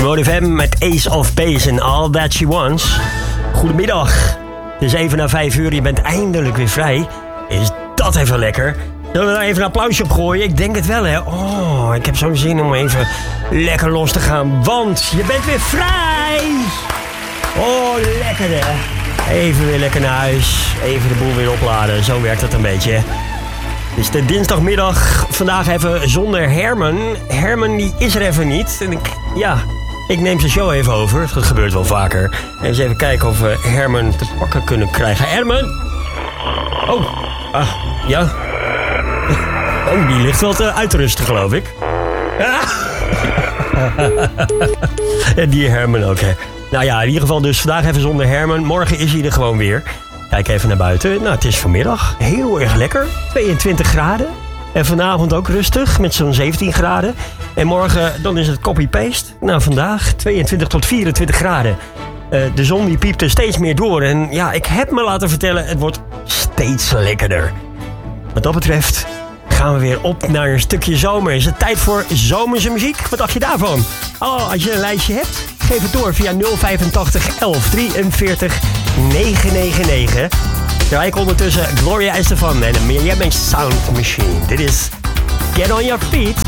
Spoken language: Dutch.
Mode FM met Ace of Base en All That She Wants. Goedemiddag. Het is even na 5 uur, je bent eindelijk weer vrij. Is dat even lekker? Zullen we daar even een applausje op gooien? Ik denk het wel, hè. Oh, ik heb zo'n zin om even lekker los te gaan, want je bent weer vrij. Oh, lekker, hè. Even weer lekker naar huis. Even de boel weer opladen. Zo werkt het een beetje. Het is de dinsdagmiddag. Vandaag even zonder Herman. Herman die is er even niet. En ik neem zijn show even over. Dat gebeurt wel vaker. Eens even kijken of we Herman te pakken kunnen krijgen. Herman! Oh, ja. Oh, die ligt wel te uitrusten, geloof ik. En die Herman ook, hè. Nou ja, in ieder geval dus vandaag even zonder Herman. Morgen is hij er gewoon weer. Kijk even naar buiten. Nou, het is vanmiddag. Heel erg lekker. 22 graden. En vanavond ook rustig met zo'n 17 graden. En morgen dan is het copy-paste. Nou, vandaag 22 tot 24 graden. De zon die piept er steeds meer door. En ja, ik heb me laten vertellen, het wordt steeds lekkerder. Wat dat betreft gaan we weer op naar een stukje zomer. Is het tijd voor zomerse muziek? Wat dacht je daarvan? Oh, als je een lijstje hebt, geef het door via 085 11 43 999. Draai ik ondertussen Gloria Estefan en de Miami Sound Machine. Dit is Get On Your Feet.